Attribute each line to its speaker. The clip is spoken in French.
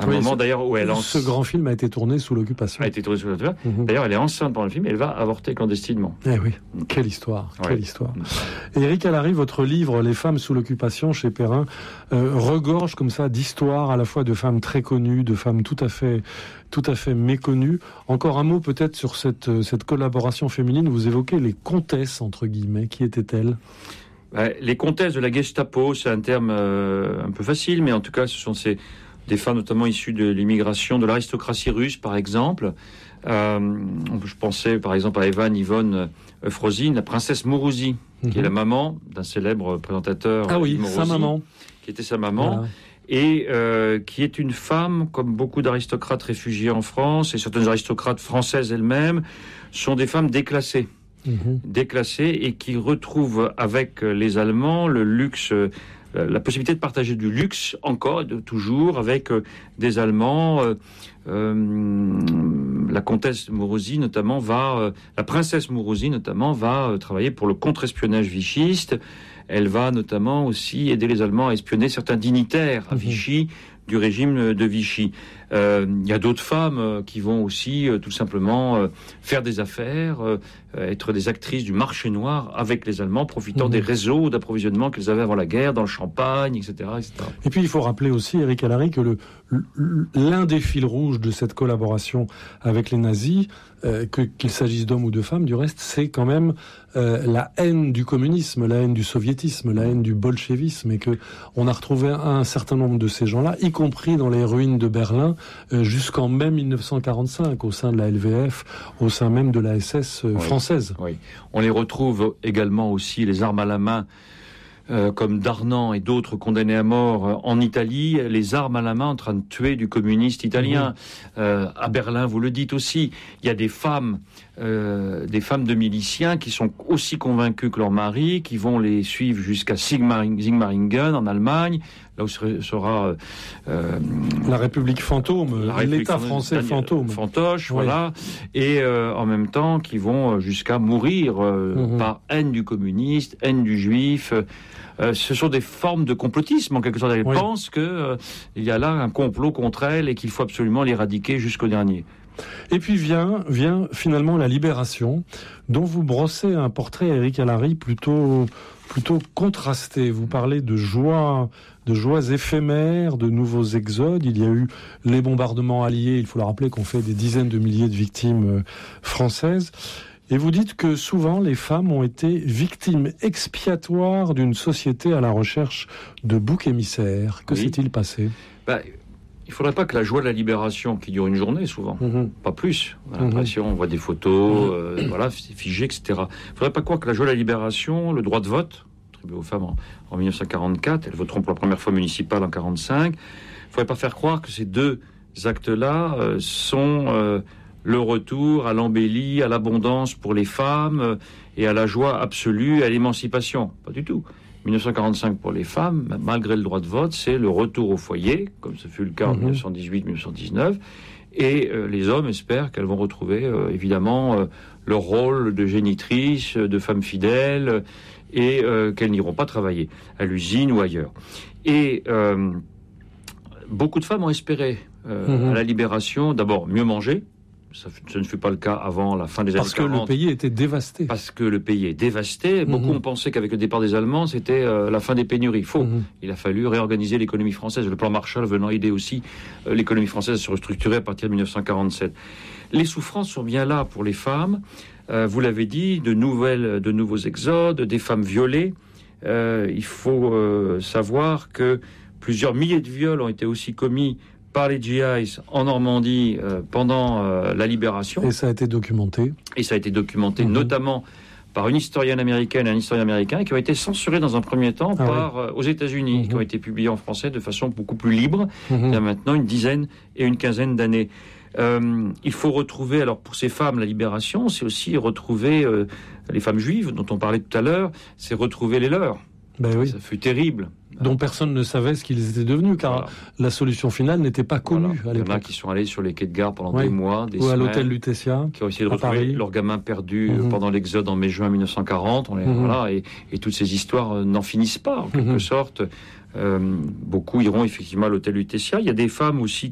Speaker 1: un moment d'ailleurs où elle
Speaker 2: ce grand film a été tourné sous l'occupation.
Speaker 1: D'ailleurs, elle est enceinte pendant le film et elle va avorter clandestinement.
Speaker 2: Eh oui, quelle histoire, quelle histoire. Éric Allary, votre livre Les femmes sous l'occupation chez Perrin regorge comme ça d'histoires à la fois de femmes très connues, de femmes tout à fait méconnues. Encore un mot peut-être sur cette collaboration féminine. Vous évoquez les comtesses entre guillemets. Qui étaient-elles ?
Speaker 1: Les comtesses de la Gestapo, c'est un terme un peu facile, mais en tout cas, ce sont des femmes notamment issues de l'immigration, de l'aristocratie russe, par exemple. Je pensais, par exemple, à Yvonne Frozine, la princesse Mourouzi, qui est la maman d'un célèbre présentateur.
Speaker 2: Ah oui,
Speaker 1: Mourouzi,
Speaker 2: sa maman.
Speaker 1: Qui était sa maman. Voilà. Et qui est une femme, comme beaucoup d'aristocrates réfugiés en France, et certaines aristocrates françaises elles-mêmes, sont des femmes déclassées. Déclassées et qui retrouvent avec les Allemands le luxe, la possibilité de partager du luxe encore, toujours avec des Allemands. La comtesse Mourouzi notamment la princesse Mourouzi notamment va travailler pour le contre-espionnage vichiste. Elle va notamment aussi aider les Allemands à espionner certains dignitaires à Vichy, du régime de Vichy. Il y a d'autres femmes qui vont aussi tout simplement faire des affaires, être des actrices du marché noir avec les Allemands, profitant des réseaux d'approvisionnement qu'ils avaient avant la guerre, dans le Champagne, etc., etc.
Speaker 2: Et puis il faut rappeler aussi, Éric Allary, que l'un des fils rouges de cette collaboration avec les nazis, qu'il s'agisse d'hommes ou de femmes, du reste, c'est quand même la haine du communisme, la haine du soviétisme, la haine du bolchevisme, et que on a retrouvé un certain nombre de ces gens-là, y compris dans les ruines de Berlin, jusqu'en mai 1945, au sein de la LVF, au sein même de la SS française.
Speaker 1: Oui. On les retrouve également aussi, les armes à la main, comme Darnan et d'autres condamnés à mort en Italie, les armes à la main en train de tuer du communiste italien. À Berlin, vous le dites aussi, il y a des femmes de miliciens qui sont aussi convaincus que leurs maris, qui vont les suivre jusqu'à Sigmaringen en Allemagne, là où sera
Speaker 2: la République fantôme, l'État français fantôme.
Speaker 1: Fantoche, voilà. Et en même temps, qui vont jusqu'à mourir par haine du communiste, haine du juif. Ce sont des formes de complotisme, en quelque sorte. Elles pensent qu'il y a là un complot contre elles et qu'il faut absolument l'éradiquer jusqu'au dernier.
Speaker 2: Et puis vient finalement la libération, dont vous brossez un portrait, Éric Allary, plutôt contrasté. Vous parlez de joies éphémères, de nouveaux exodes. Il y a eu les bombardements alliés, il faut le rappeler, qu'on fait des dizaines de milliers de victimes françaises. Et vous dites que souvent les femmes ont été victimes expiatoires d'une société à la recherche de boucs émissaires. Que s'est-il passé ?
Speaker 1: Il ne faudrait pas que la joie de la libération, qui dure une journée souvent, pas plus, on a l'impression, on voit des photos, c'est figé, etc. Il ne faudrait pas croire que la joie de la libération, le droit de vote, attribué aux femmes en 1944, elles voteront pour la première fois municipale en 1945, il ne faudrait pas faire croire que ces deux actes-là sont le retour à l'embellie, à l'abondance pour les femmes et à la joie absolue, à l'émancipation. Pas du tout. 1945 pour les femmes, malgré le droit de vote, c'est le retour au foyer, comme ce fut le cas en 1918-1919, et les hommes espèrent qu'elles vont retrouver évidemment leur rôle de génitrice, de femme fidèle, et qu'elles n'iront pas travailler à l'usine ou ailleurs. Et beaucoup de femmes ont espéré à la libération, d'abord mieux manger. Ce ne fut pas le cas avant la fin des années 40.
Speaker 2: Parce que le pays était dévasté.
Speaker 1: Parce que le pays est dévasté. Beaucoup ont pensé qu'avec le départ des Allemands, c'était la fin des pénuries. Faux. Il a fallu réorganiser l'économie française. Le plan Marshall venant aider aussi l'économie française à se restructurer à partir de 1947. Les souffrances sont bien là pour les femmes. Vous l'avez dit, de nouveaux exodes, des femmes violées. Il faut savoir que plusieurs milliers de viols ont été aussi commis par les GIs en Normandie pendant la libération.
Speaker 2: Et ça a été documenté.
Speaker 1: Notamment par une historienne américaine et un historien américain qui ont été censurés dans un premier temps aux États-Unis, qui ont été publiés en français de façon beaucoup plus libre, il y a maintenant une dizaine et une quinzaine d'années. Il faut retrouver, alors pour ces femmes, la libération, c'est aussi retrouver les femmes juives dont on parlait tout à l'heure, c'est retrouver les leurs. Ça fut terrible.
Speaker 2: Dont personne ne savait ce qu'ils étaient devenus, car la solution finale n'était pas connue à l'époque.
Speaker 1: Il y en a qui sont allés sur les quais de gare pendant des mois, des
Speaker 2: semaines. Ou à l'hôtel Lutetia,
Speaker 1: qui ont essayé de retrouver leurs gamins perdus pendant l'exode en mai-juin 1940. Et toutes ces histoires n'en finissent pas, en quelque sorte. Beaucoup iront effectivement à l'hôtel Lutetia. Il y a des femmes aussi